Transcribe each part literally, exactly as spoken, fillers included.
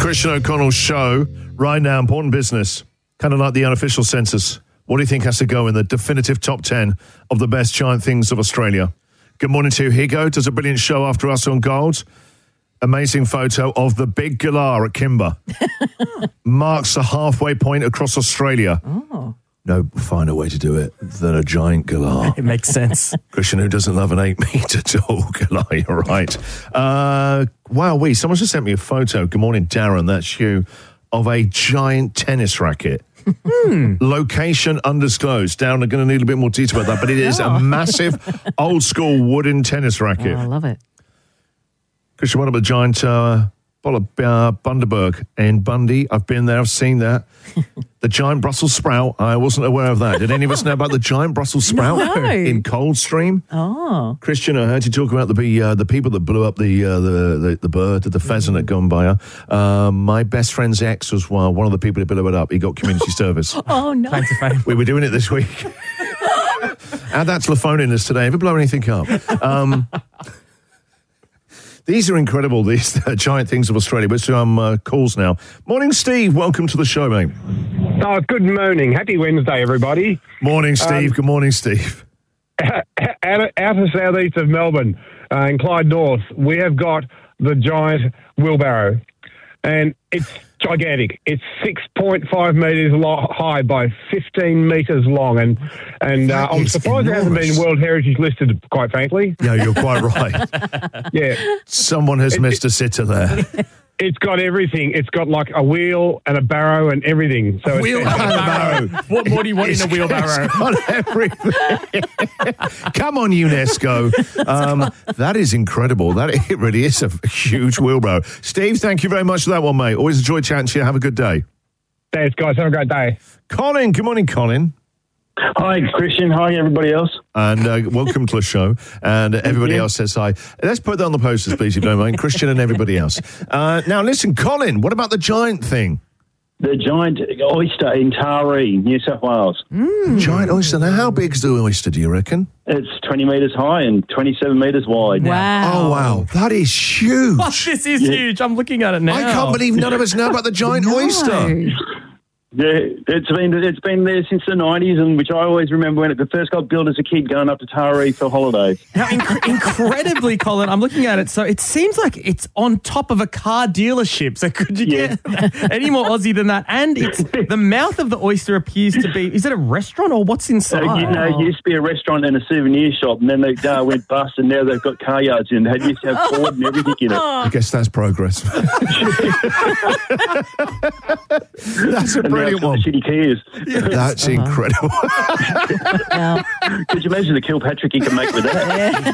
Christian O'Connell show right now. Important business. Kind of like the unofficial census. What do you think has to go in the definitive top ten of the best giant things of Australia? Good morning to you. Higo does a brilliant show after us on Gold. Amazing photo of the big galah at Kimber. Marks the halfway point across Australia. Oh. No finer way to do it than a giant galah. It makes sense. Christian, who doesn't love an eight-metre tall galah, you're right. Uh, wow, we someone just sent me a photo. Good morning, Darren, that's you, of a giant tennis racket. Hmm. Location undisclosed. Darren, I'm going to need a bit more detail about that, but it is Oh. a massive, old-school wooden tennis racket. Oh, I love it. Christian, what about the giant uh, bottle of uh, Bundaberg in Bundy? I've been there, I've seen that. The giant Brussels sprout, I wasn't aware of that. Did any of us know about the giant Brussels sprout No. in Coldstream? Oh. Christian, I heard you talk about the uh, the people that blew up the uh, the, the the bird, the pheasant at Gumbaya. Uh, my best friend's ex was one one of the people who blew it up. He got community service. Oh, no. Claim to fame. We were doing it this week. Add that to the phone in us today. Ever blow anything up? Um, these are incredible, these uh, giant things of Australia. We're some uh, calls now. Morning, Steve. Welcome to the show, mate. Oh, good morning. Happy Wednesday, everybody. Morning, Steve. Um, Good morning, Steve. Out of, out of southeast of Melbourne, uh, in Clyde North, we have got the giant wheelbarrow. And it's gigantic. It's six point five metres lo- high by fifteen metres long. And and uh, I'm surprised it hasn't been World Heritage listed, quite frankly. Yeah, you're quite right. Yeah. Someone has It- missed a sitter there. It's got everything. It's got like a wheel and a barrow and everything. So Wheel it's, and a barrow. What more do you want in a wheelbarrow? It's got everything. Come on, UNESCO. Um, that is incredible. That it really is a huge wheelbarrow. Steve, thank you very much for that one, mate. Always enjoy chatting to you. Have a good day. Thanks, guys. Have a great day. Colin, good morning, Colin. Hi, Christian. Hi, everybody else. And uh, welcome to the show. And uh, everybody else says hi. Let's put that on the posters, please, if you don't mind. Christian and everybody else. Uh, now, listen, Colin, what about the giant thing? The giant oyster in Taree, New South Wales. Mm. Giant oyster. Now, how big is the oyster, do you reckon? It's twenty metres high and twenty-seven metres wide. Wow. Oh, wow. That is huge. Oh, this is huge. I'm looking at it now. I can't believe none of us know about the giant No. oyster. Yeah, it's been it's been there since the nineties, and which I always remember when it first got built as a kid, going up to Taree for holidays. Now, inc- incredibly, Colin, I'm looking at it. So it seems like it's on top of a car dealership. So could you Yeah. get any more Aussie than that? And it's the mouth of the oyster appears to be, is it a restaurant or what's inside? So, you know, it used to be a restaurant and a souvenir shop, and then they uh, went bust, and now they've got car yards in. They used to have Ford and everything in it. I guess that's progress. That's a And now brilliant it's got one. the City Kias. That's incredible. Could you imagine the Kilpatrick you can make with that?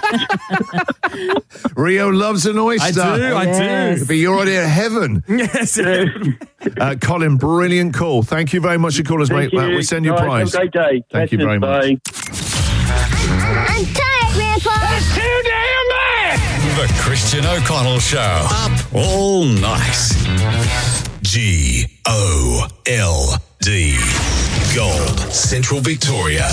Rio loves an oyster. I do, I Yes. do. But you're already in heaven. Yes. Uh, Colin, brilliant call. Thank you very much for calling us, mate. Thank Uh, you. we send you a Guys, prize. Have a great day. Thank you very much. Bye. I'm tired, Grandpa. Too damn bad! The Christian O'Connell Show. Up all night. G O L D. Gold. Central Victoria.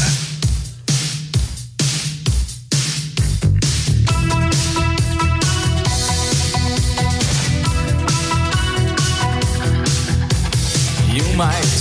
You might